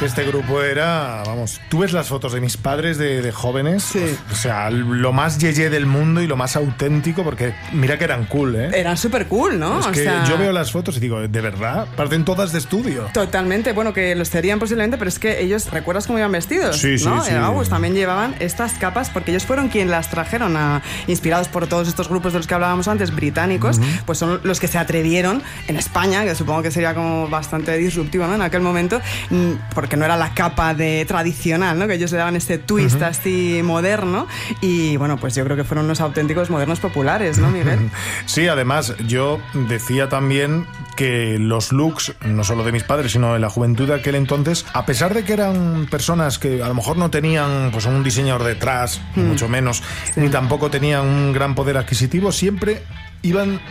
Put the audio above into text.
que este grupo era, vamos, tú ves las fotos de mis padres de jóvenes, Sí. o sea, lo más yeye del mundo y lo más auténtico, porque mira que eran cool, ¿eh? Eran súper cool, ¿no? Es que yo veo las fotos y digo, ¿de verdad? Parecen todas de estudio. Totalmente, bueno, que los serían posiblemente, pero es que ellos, ¿recuerdas cómo iban vestidos? Sí, sí, ¿no? sí. Pues también llevaban estas capas, porque ellos fueron quienes las trajeron, inspirados por todos estos grupos de los que hablábamos antes, británicos, pues son los que se atrevieron en España, que supongo que sería como bastante disruptivo, ¿no? En aquel momento, porque no era la capa tradicional, ¿no? Que ellos le daban este twist así moderno, y bueno, pues yo creo que fueron unos auténticos modernos populares, ¿no, Miguel? Sí, además, yo decía también que los looks, no solo de mis padres, sino de la juventud de aquel entonces, a pesar de que eran personas que a lo mejor no tenían pues un diseñador detrás, ni mucho menos, ni tampoco tenían un gran poder adquisitivo, siempre iban